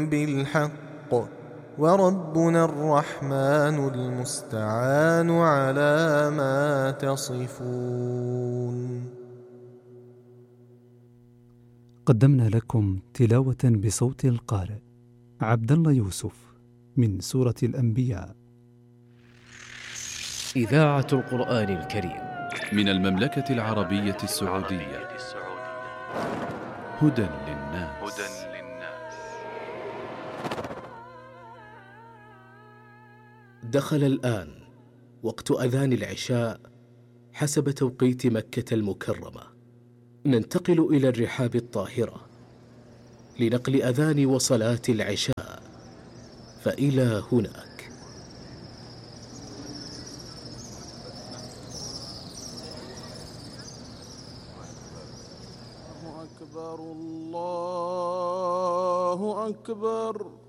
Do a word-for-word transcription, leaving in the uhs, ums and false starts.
بالحق وربنا الرحمن المستعان على ما تصفون. قدمنا لكم تلاوة بصوت القارئ عبد الله يوسف من سورة الأنبياء. إذاعة القرآن الكريم من المملكة العربية السعودية. هدى للناس. دخل الآن وقت أذان العشاء حسب توقيت مكة المكرمة. ننتقل إلى الرحاب الطاهرة لنقل أذان وصلاة العشاء، فإلى هناك. الله أكبر الله أكبر.